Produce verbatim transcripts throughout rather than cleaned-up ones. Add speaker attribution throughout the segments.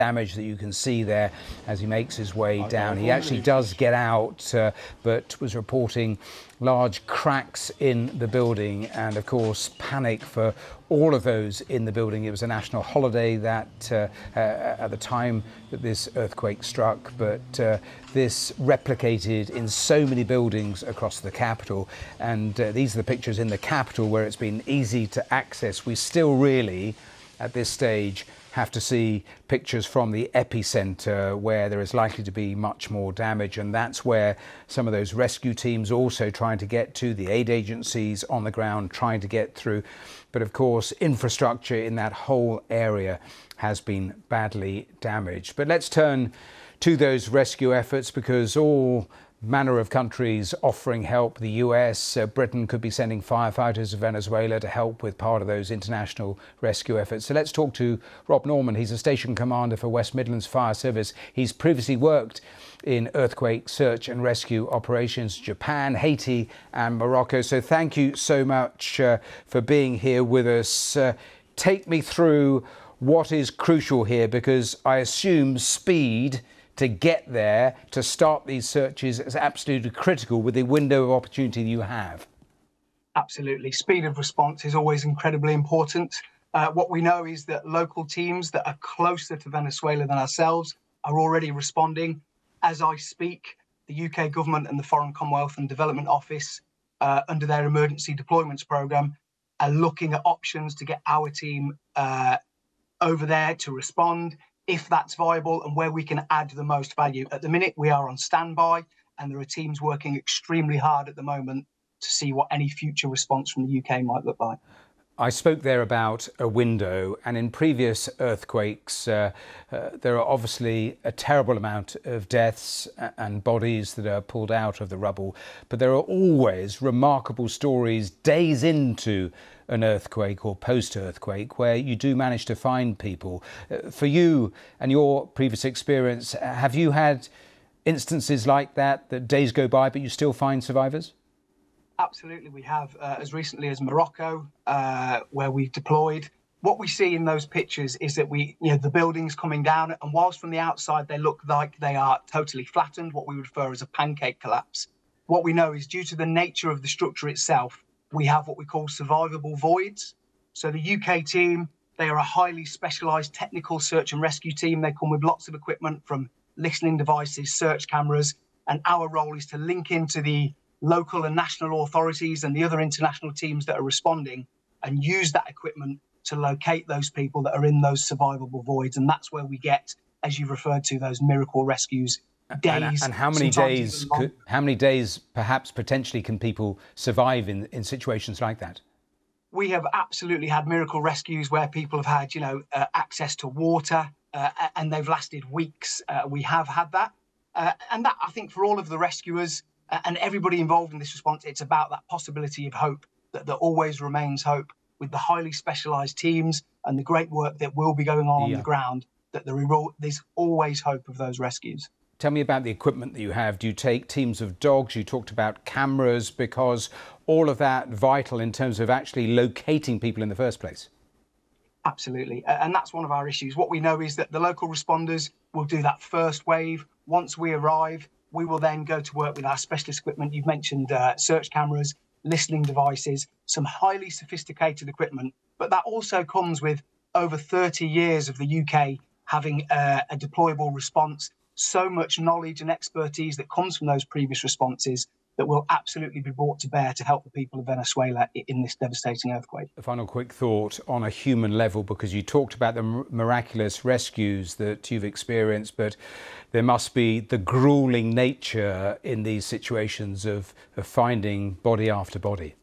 Speaker 1: damage that you can see there as he makes his way down. He actually does get out, uh, but was reporting large cracks in the building and, of course, panic for all of those in the building. It was a national holiday that uh, uh, at the time that this earthquake struck, but uh, this replicated in so many buildings across the capital. And uh, these are the pictures in the capital where it's been easy to access. We still really, at this stage, have to see pictures from the epicenter where there is likely to be much more damage, and that's where some of those rescue teams also trying to get to, the aid agencies on the ground trying to get through. But of course, infrastructure in that whole area has been badly damaged. But let's turn to those rescue efforts, because all manner of countries offering help. The U S, uh, Britain could be sending firefighters to Venezuela to help with part of those international rescue efforts. So let's talk to Rob Norman. He's a station commander for West Midlands Fire Service. He's previously worked in earthquake search and rescue operations, Japan, Haiti and Morocco. So thank you so much uh, for being here with us. Uh, take me through what is crucial here, because I assume speed to get there, to start these searches, is absolutely critical with the window of opportunity you have.
Speaker 2: Absolutely. Speed of response is always incredibly important. Uh, what we know is that local teams that are closer to Venezuela than ourselves are already responding. As I speak, the U K government and the Foreign Commonwealth and Development Office, uh, under their emergency deployments programme, are looking at options to get our team uh, over there to respond, if that's viable, and where we can add the most value. At the minute, we are on standby, and there are teams working extremely hard at the moment to see what any future response from the U K might look like.
Speaker 1: I spoke there about a window, and in previous earthquakes, uh, uh, there are obviously a terrible amount of deaths and bodies that are pulled out of the rubble, but there are always remarkable stories days into an earthquake or post-earthquake where you do manage to find people. Uh, for you and your previous experience, have you had instances like that, that days go by but you still find survivors?
Speaker 2: Absolutely, we have, uh, as recently as Morocco, uh, where we've deployed. What we see in those pictures is that we, you know, the buildings coming down, and whilst from the outside they look like they are totally flattened, what we would refer as a pancake collapse, what we know is due to the nature of the structure itself, we have what we call survivable voids. So the U K team, they are a highly specialised technical search and rescue team. They come with lots of equipment, from listening devices, search cameras, and our role is to link into the local and national authorities and the other international teams that are responding, and use that equipment to locate those people that are in those survivable voids. And that's where we get, as you referred to, those miracle rescues. Days,
Speaker 1: and, and how many days could, how many days perhaps potentially can people survive in in situations like that?
Speaker 2: We have absolutely had miracle rescues where people have had, you know, uh, access to water, uh, and they've lasted weeks. Uh, we have had that, uh, and that, I think, for all of the rescuers uh, and everybody involved in this response, it's about that possibility of hope, that there always remains hope with the highly specialised teams and the great work that will be going on yeah. on the ground. That there there's always hope of those rescues.
Speaker 1: Tell me about the equipment that you have. Do you take teams of dogs? You talked about cameras, because all of that vital in terms of actually locating people in the first place.
Speaker 2: Absolutely. And that's one of our issues. What we know is that the local responders will do that first wave. Once we arrive, we will then go to work with our specialist equipment. You've mentioned uh, search cameras, listening devices, some highly sophisticated equipment. But that also comes with over thirty years of the U K having uh, a deployable response. So much knowledge and expertise that comes from those previous responses that will absolutely be brought to bear to help the people of Venezuela in this devastating earthquake.
Speaker 1: A final quick thought on a human level, because you talked about the miraculous rescues that you've experienced, but there must be the grueling nature in these situations of, of finding body after body.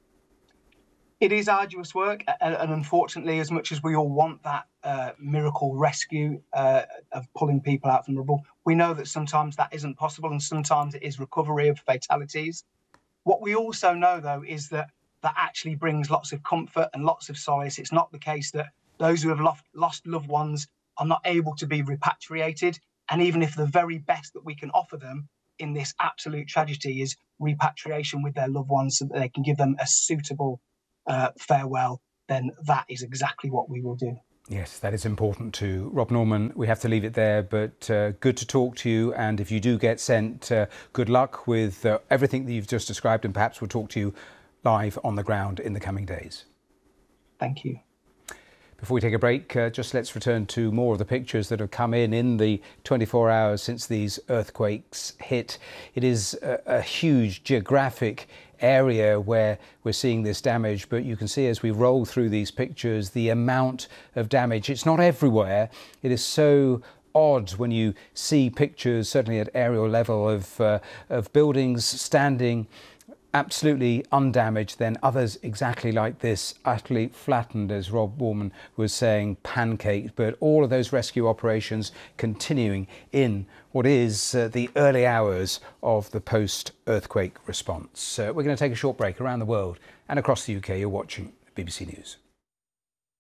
Speaker 2: It is arduous work, and unfortunately, as much as we all want that uh, miracle rescue uh, of pulling people out from the rubble, we know that sometimes that isn't possible, and sometimes it is recovery of fatalities. What we also know, though, is that that actually brings lots of comfort and lots of solace. It's not the case that those who have lost, lost loved ones are not able to be repatriated, and even if the very best that we can offer them in this absolute tragedy is repatriation with their loved ones so that they can give them a suitable Uh, farewell, then that is exactly what we will do.
Speaker 1: Yes, that is important too. Rob Norman, we have to leave it there, but uh, good to talk to you. And if you do get sent, uh, good luck with uh, everything that you've just described, and perhaps we'll talk to you live on the ground in the coming days.
Speaker 2: Thank you.
Speaker 1: Before we take a break, uh, just let's return to more of the pictures that have come in in the twenty-four hours since these earthquakes hit. It is a, a huge geographic area where we're seeing this damage, but you can see as we roll through these pictures the amount of damage. It's not everywhere. It is so odd when you see pictures, certainly at aerial level, of uh, of buildings standing absolutely undamaged, then others exactly like this, utterly flattened, as Rob Norman was saying, pancaked. But all of those rescue operations continuing in what is uh, the early hours of the post-earthquake response. Uh, we're going to take a short break. Around the world and across the U K, you're watching B B C News.